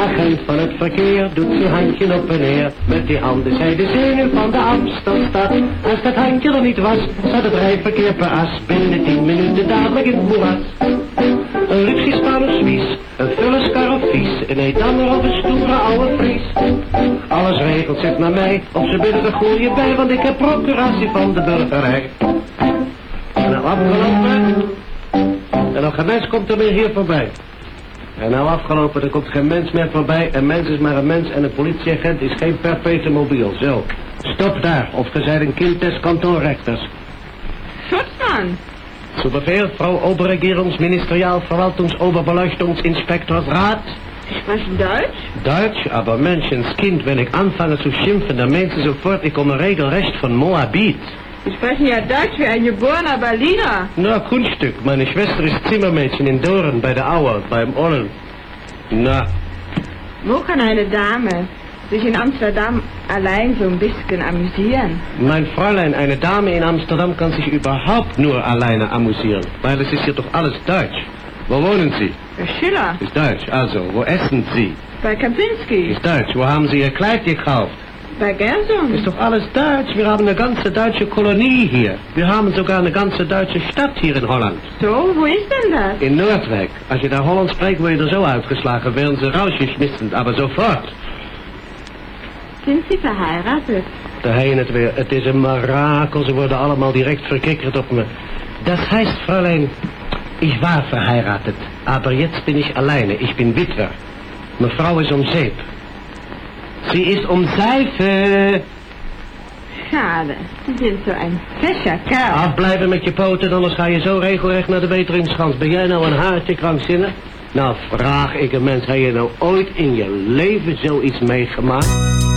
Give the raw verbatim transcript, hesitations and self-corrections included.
agent van het verkeer doet zijn handje op en neer. Met die handen zij de zenuw van de Amstelstad. Als dat handje er niet was, zat het rijverkeer per as. Binnen tien minuten dadelijk in het moeras. Een luxe Spaanse-Suisse, een vulleskar of vies, een Edammer of een stoere oude Fries. Alles regelt zich naar mij, op z'n binnen gooi je bij, want ik heb procuratie van de burgerij. En nou afgelopen, en nog geen mens komt er meer hier voorbij. En nou afgelopen, er komt geen mens meer voorbij, een mens is maar een mens en een politieagent is geen perpetuum mobiel, zo. Stop daar, of ge zijt een kind des kantonrechters. Schutzmann! Zu Befehl, Frau Oberregierungsministerial Verwaltungsoberbeleuchtungsinspektorsrat. Sie sprechen Deutsch? Deutsch, aber Menschenskind, wenn ich anfange zu schimpfen, dann meint sie sofort, ich komme regelrecht von Moabit. Sie sprechen ja Deutsch wie ein geborener Berliner. Na, Kunststück. Meine Schwester ist Zimmermädchen in Doren bei der Auer, beim Ollen. Na. Wo kann eine Dame sich in Amsterdam allein so ein bisschen amüsieren? Mein Fräulein, eine Dame in Amsterdam kann sich überhaupt nur alleine amüsieren, weil es ist hier doch alles Deutsch. Wo wohnen Sie? Bei Schiller. Ist Deutsch. Also, wo essen Sie? Bei Kapinski. Ist Deutsch. Wo haben Sie Ihr Kleid gekauft? Bei Gerson. Ist doch alles Deutsch. Wir haben eine ganze deutsche Kolonie hier. Wir haben sogar eine ganze deutsche Stadt hier in Holland. So, wo ist denn das? In Noordwijk. Als je daar Holland spreekt, word je er zo uitgeslagen. Werden ze rausgeschmissen, aber sofort. Sind Sie verheiratet? Daarheen het weer. Het is een mirakel. Ze worden allemaal direct verkikkerd op me. Das heißt, Fräulein, ich war verheiratet. Aber jetzt bin ich alleine. Ich bin Witwer. Mevrouw is om zeep. Sie ist um Seife. Schade, Sie sind so ein fescher Kerl. Afblijven met je poten, anders ga je zo regelrecht naar de Weteringschans. Ben jij nou een haartje krankzinnig? Nou, vraag ik een mens, heb je nou ooit in je leven zoiets meegemaakt?